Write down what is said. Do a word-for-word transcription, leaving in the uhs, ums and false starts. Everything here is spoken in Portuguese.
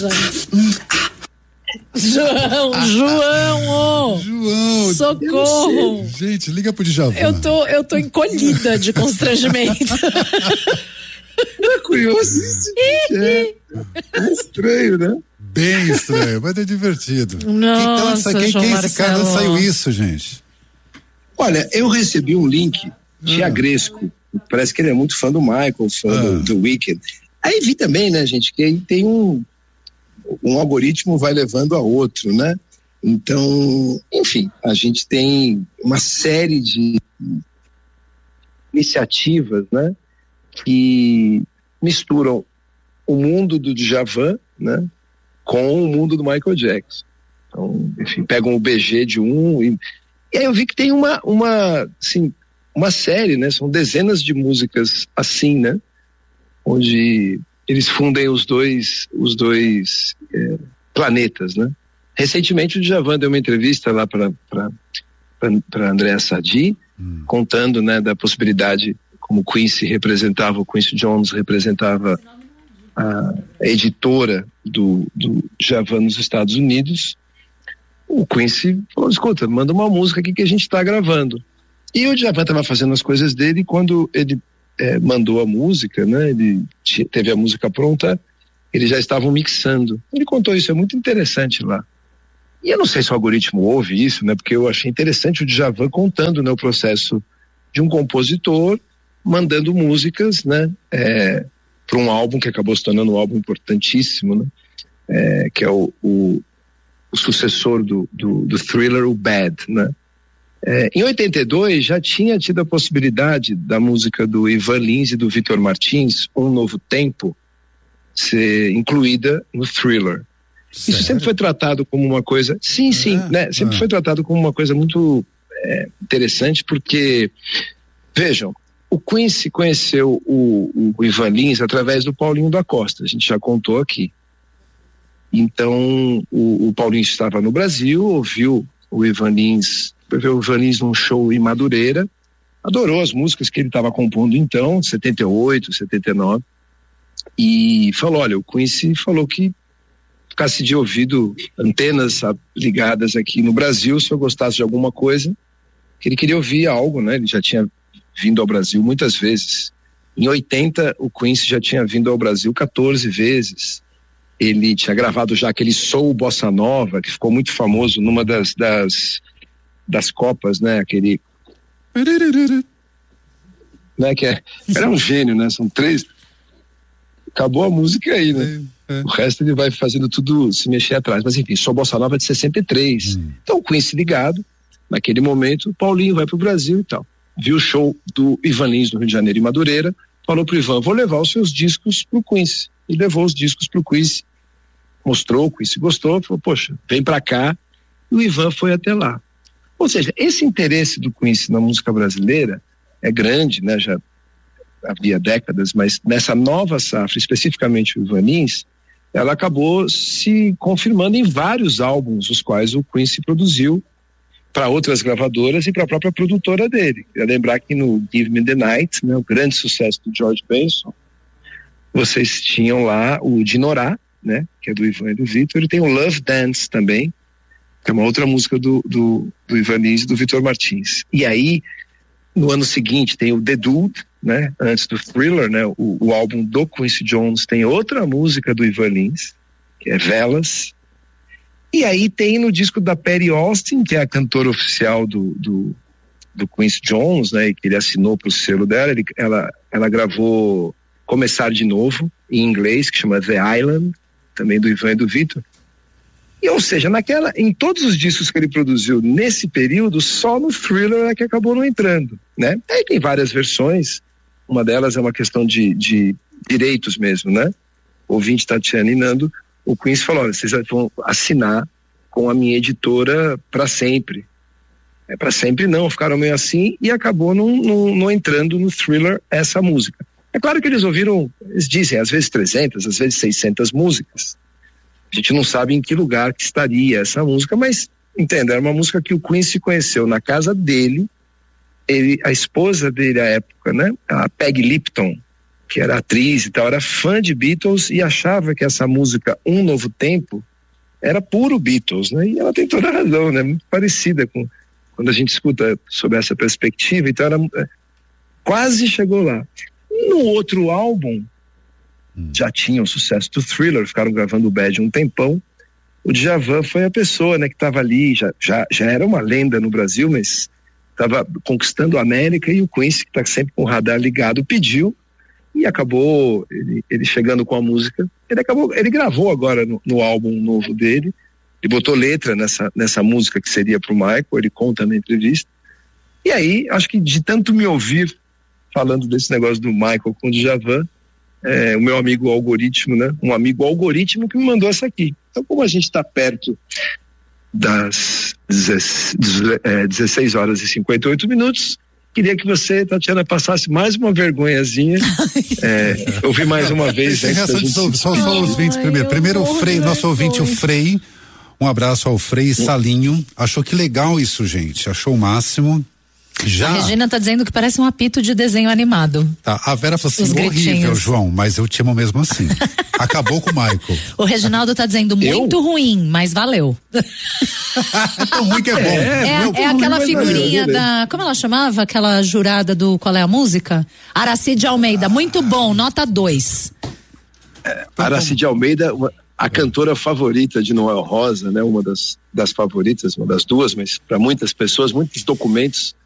João, João, oh, João, socorro. Gente, liga pro Djavan. Eu tô, eu tô encolhida de constrangimento. É curioso isso. É, é estranho, né? Bem estranho, mas é divertido. Nossa, quem, quem, quem João esse cara Marcelo. saiu isso, gente? Olha, eu recebi um link de Ah. Agresco. Parece que ele é muito fã do Michael, fã Ah. do, do Weeknd. Aí vi também, né, gente, que aí tem um um algoritmo vai levando a outro, né? Então, enfim, a gente tem uma série de iniciativas, né, que misturam o mundo do Djavan, né, com o mundo do Michael Jackson. Então, enfim, pegam o B G de um e, e aí eu vi que tem uma, uma, assim, uma série, né, são dezenas de músicas assim, né, onde eles fundem os dois, os dois é, planetas, né? Recentemente o Djavan deu uma entrevista lá para para Andréa Sadi, hum. contando, né, da possibilidade, como Quincy representava, o Quincy Jones representava a editora do, do Djavan nos Estados Unidos. O Quincy falou, escuta, manda uma música aqui que a gente está gravando. E o Djavan estava fazendo as coisas dele, e quando ele É, mandou a música, né? Ele t- teve a música pronta, eles já estavam mixando. Ele contou isso, é muito interessante lá. E eu não sei se o algoritmo ouve isso, né? Porque eu achei interessante o Djavan contando, né, o processo de um compositor mandando músicas, né? É, para um álbum que acabou se tornando um álbum importantíssimo, né? É, que é o, o, o sucessor do, do, do Thriller, o Bad, né? É, em oitenta e dois já tinha tido a possibilidade da música do Ivan Lins e do Vitor Martins, Um Novo Tempo, ser incluída no Thriller. Sério? Isso sempre foi tratado como uma coisa, sim, sim, ah, né? Sempre ah. foi tratado como uma coisa muito é, interessante, porque, vejam, o Quincy conheceu o, o Ivan Lins através do Paulinho da Costa, a gente já contou aqui. Então, o, o Paulinho estava no Brasil, ouviu o Ivan Lins viu o Ivan Lins num show em Madureira, adorou as músicas que ele estava compondo então, setenta e oito, setenta e nove, e falou, olha, o Quincy falou que ficasse de ouvido, antenas ligadas aqui no Brasil, se eu gostasse de alguma coisa, que ele queria ouvir algo, né? Ele já tinha vindo ao Brasil muitas vezes. Em oitenta, o Quincy já tinha vindo ao Brasil quatorze vezes. Ele tinha gravado já aquele Soul Bossa Nova, que ficou muito famoso numa das, das das Copas, né, aquele né, que é, era um gênio, né, são três, acabou a música aí, né, é, é. O resto ele vai fazendo tudo se mexer atrás, mas enfim, só Bossa Nova de sessenta e três, hum. Então o Quincy ligado, naquele momento, o Paulinho vai pro Brasil e tal, viu o show do Ivan Lins no Rio de Janeiro em Madureira, falou pro Ivan, vou levar os seus discos pro Quincy, e levou os discos pro Quincy, mostrou, o Quincy gostou, falou, poxa, vem pra cá, e o Ivan foi até lá. Ou seja, esse interesse do Quincy na música brasileira é grande, né? Já havia décadas, mas nessa nova safra, especificamente o Ivan Lins, ela acabou se confirmando em vários álbuns, os quais o Quincy produziu para outras gravadoras e para a própria produtora dele. Queria lembrar que no Give Me the Night, né, o grande sucesso do George Benson, vocês tinham lá o Dinorá, né, que é do Ivan e do Vitor, e tem o Love Dance também, que é uma outra música do, do, do Ivan Lins e do Vitor Martins. E aí, no ano seguinte, tem o The Dude, né? Antes do Thriller, né? O, o álbum do Quincy Jones tem outra música do Ivan Lins, que é Velas. E aí tem no disco da Perry Austin, que é a cantora oficial do, do, do Quincy Jones, né? E que ele assinou pro selo dela. Ele, ela, ela gravou Começar de Novo, em inglês, que chama The Island, também do Ivan e do Vitor. E, ou seja, naquela, em todos os discos que ele produziu nesse período, só no Thriller é que acabou não entrando, né? Aí tem várias versões, uma delas é uma questão de, de direitos mesmo, né? O ouvinte Tatiana e Nando, o Quincy falou, olha, vocês vão assinar com a minha editora para sempre. É para sempre não, ficaram meio assim e acabou não, não, não entrando no Thriller essa música. É claro que eles ouviram, eles dizem, às vezes trezentas, às vezes seiscentas músicas. A gente não sabe em que lugar que estaria essa música, mas, entenda, era uma música que o Quincy conheceu na casa dele, ele, a esposa dele à época, né, a Peggy Lipton, que era atriz e tal, era fã de Beatles e achava que essa música Um Novo Tempo era puro Beatles, né? E ela tem toda a razão, né? Muito parecida com quando a gente escuta sobre essa perspectiva, então era, quase chegou lá. No outro álbum, hum. já tinha o sucesso do Thriller, ficaram gravando o Bad um tempão. O Djavan foi a pessoa, né, que estava ali, já, já, já era uma lenda no Brasil, mas estava conquistando a América, e o Quincy, que está sempre com o radar ligado, pediu, e acabou ele, ele chegando com a música. Ele acabou, ele gravou agora no, no álbum novo dele, ele botou letra nessa, nessa música que seria pro Michael, ele conta na entrevista. E aí, acho que de tanto me ouvir falando desse negócio do Michael com o Djavan, é, o meu amigo algoritmo, né? Um amigo algoritmo que me mandou essa aqui. Então, como a gente está perto das dezesseis horas e cinquenta e oito minutos, queria que você, Tatiana, passasse mais uma vergonhazinha. é, ouvir mais uma vez. Né, gente... Só, só, só os ouvintes primeiro. Primeiro o Frei, nosso ouvinte, o Frei. Um abraço ao Frei Salinho. Achou que legal isso, gente. Achou o máximo. Já... A Regina tá dizendo que parece um apito de desenho animado. Tá, a Vera falou assim, horrível, João, mas eu te amo mesmo assim. Acabou com o Michael. O Reginaldo tá dizendo muito eu? ruim, mas valeu. É tão ruim que é bom. É, é, é aquela ruim, figurinha da, como ela chamava? Aquela jurada do Qual é a Música? Aracide Almeida, muito bom, nota dois. É, Aracide Almeida, uma, a cantora favorita de Noel Rosa, né? Uma das, das favoritas, uma das duas, mas para muitos pessoas, muitos documentos